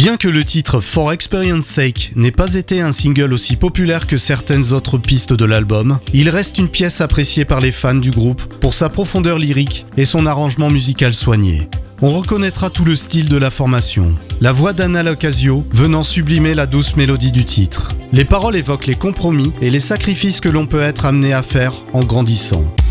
Bien que le titre For Experience Sake n'ait pas été un single aussi populaire que certaines autres pistes de l'album, il reste une pièce appréciée par les fans du groupe pour sa profondeur lyrique et son arrangement musical soigné. On reconnaîtra tout le style de la formation, la voix d'Anna Locasio venant sublimer la douce mélodie du titre. Les paroles évoquent les compromis et les sacrifices que l'on peut être amené à faire en grandissant.